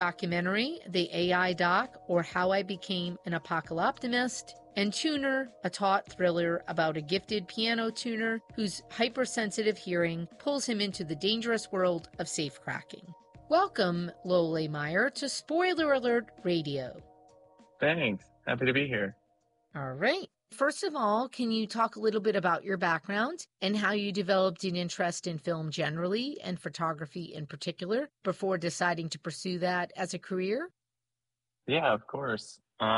documentary, The AI Doc, or How I Became an Apocalyptimist, and Tuner, a taut thriller about a gifted piano tuner whose hypersensitive hearing pulls him into the dangerous world of safecracking. Welcome, Lole Meyer, to Spoiler Alert Radio. Thanks. Happy to be here. All right. First of all, can you talk a little bit about your background and how you developed an interest in film generally and photography in particular before deciding to pursue that as a career? Yeah, of course.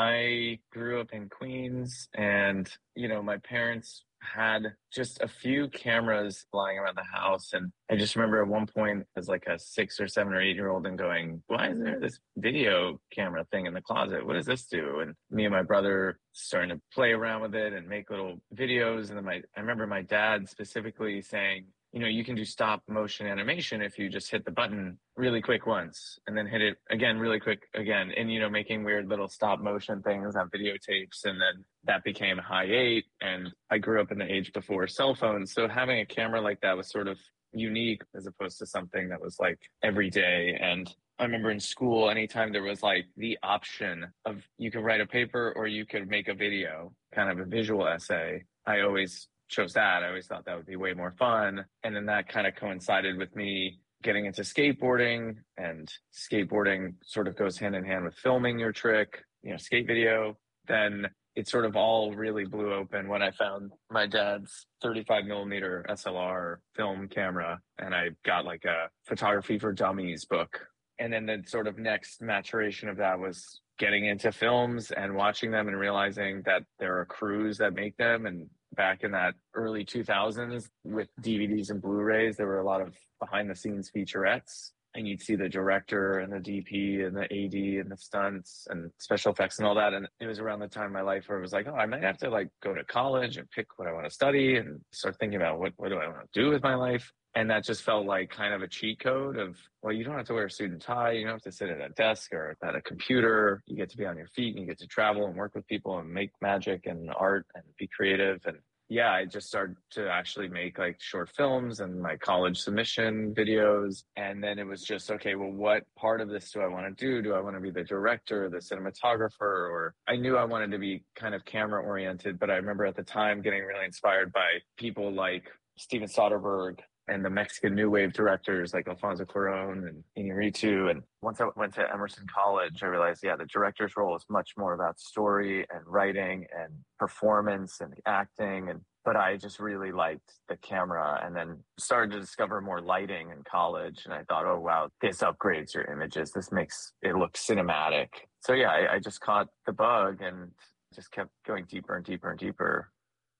I grew up in Queens and, my parents had just a few cameras lying around the house. And I just remember at one point as like a 6 or 7 or 8-year-old and going, why is there this video camera thing in the closet? What does this do? And me and my brother starting to play around with it and make little videos. And then I remember my dad specifically saying, you can do stop motion animation if you just hit the button really quick once and then hit it again really quick again. And, making weird little stop motion things on videotapes. And then that became Hi8. And I grew up in the age before cell phones. So having a camera like that was sort of unique as opposed to something that was like every day. And I remember in school, anytime there was like the option of you could write a paper or you could make a video, kind of a visual essay, I always chose that. I always thought that would be way more fun. And then that kind of coincided with me getting into skateboarding, and skateboarding sort of goes hand in hand with filming your trick, skate video. Then it sort of all really blew open when I found my dad's 35 millimeter SLR film camera, and I got like a Photography for Dummies book. And then the sort of next maturation of that was getting into films and watching them and realizing that there are crews that make them. And back in that early 2000s with DVDs and Blu-rays, there were a lot of behind the scenes featurettes, and you'd see the director and the DP and the AD and the stunts and special effects and all that. And it was around the time in my life where it was like, oh, I might have to like go to college and pick what I want to study and start thinking about what do I want to do with my life. And that just felt like kind of a cheat code of, well, you don't have to wear a suit and tie. You don't have to sit at a desk or at a computer. You get to be on your feet and you get to travel and work with people and make magic and art and be creative. And yeah, I just started to actually make like short films and my college submission videos. And then it was just, okay, well, what part of this do I want to do? Do I want to be the director, the cinematographer? Or I knew I wanted to be kind of camera oriented, but I remember at the time getting really inspired by people like Steven Soderbergh and the Mexican New Wave directors like Alfonso Cuarón and Iñárritu. And once I went to Emerson College, I realized, the director's role is much more about story and writing and performance and acting. But I just really liked the camera, and then started to discover more lighting in college. And I thought, oh, wow, this upgrades your images. This makes it look cinematic. So yeah, I just caught the bug and just kept going deeper and deeper and deeper.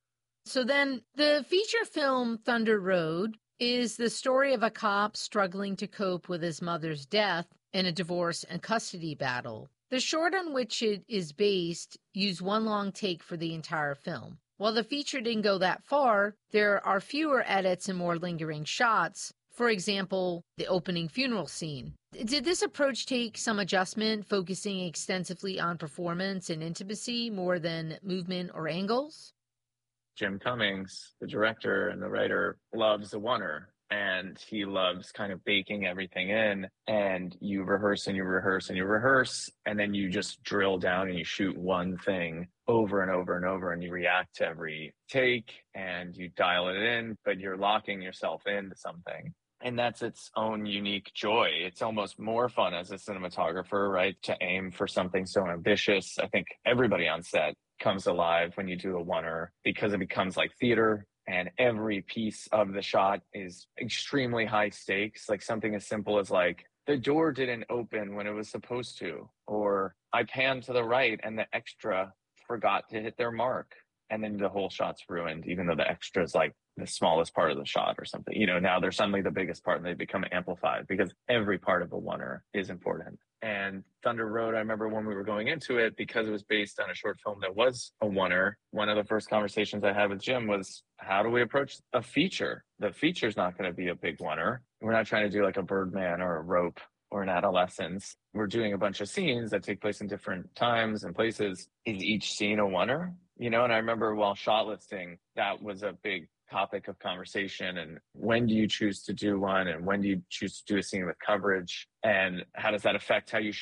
So then the feature film Thunder Road is the story of a cop struggling to cope with his mother's death in a divorce and custody battle. The short on which it is based used one long take for the entire film. While the feature didn't go that far, there are fewer edits and more lingering shots. For example, the opening funeral scene. Did this approach take some adjustment, focusing extensively on performance and intimacy more than movement or angles? Jim Cummings, the director and the writer, loves a oneer, and he loves kind of baking everything in, and you rehearse and you rehearse and you rehearse, and then you just drill down and you shoot one thing over and over and over, and you react to every take and you dial it in, but you're locking yourself into something. And that's its own unique joy. It's almost more fun as a cinematographer, right? To aim for something so ambitious. I think everybody on set comes alive when you do a oneer because it becomes like theater, and every piece of the shot is extremely high stakes. Like something as simple as like the door didn't open when it was supposed to, or I panned to the right and the extra forgot to hit their mark. And then the whole shot's ruined, even though the extra is like the smallest part of the shot or something. Now they're suddenly the biggest part and they become amplified because every part of a oneer is important. And Thunder Road, I remember when we were going into it, because it was based on a short film that was a oneer, one of the first conversations I had with Jim was, how do we approach a feature? The feature's not going to be a big oneer. We're not trying to do like a Birdman or a Rope or an Adolescence. We're doing a bunch of scenes that take place in different times and places. Is each scene a oneer? And I remember while shot listing, that was a big topic of conversation. And when do you choose to do one? And when do you choose to do a scene with coverage? And how does that affect how you